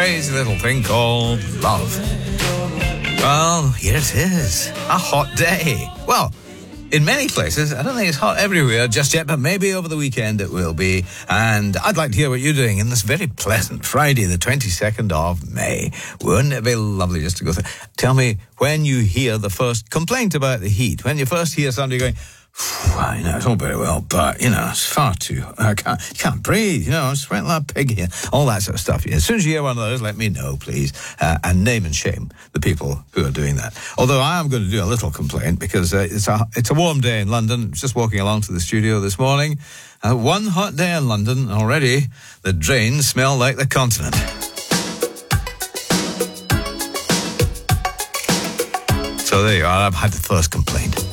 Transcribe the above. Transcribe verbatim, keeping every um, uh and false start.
crazy little thing called love. Well, here it is. A hot day. Well, in many places, I don't think it's hot everywhere just yet, but maybe over the weekend it will be. And I'd like to hear what you're doing in this very pleasant Friday, the twenty-second of May. Wouldn't it be lovely just to go through? Tell me when you hear the first complaint about the heat, when you first hear somebody going, I know, it's all very well, but, you know, it's far too, I can't, can't breathe, you know, I'm sweating like a pig here, all that sort of stuff. As soon as you hear one of those, let me know, please, uh, and name and shame the people who are doing that. Although I am going to do a little complaint, because uh, it's a it's a warm day in London. I was just walking along to the studio this morning. Uh, one hot day in London, already the drains smell like the continent. So there you are, I've had the first complaint.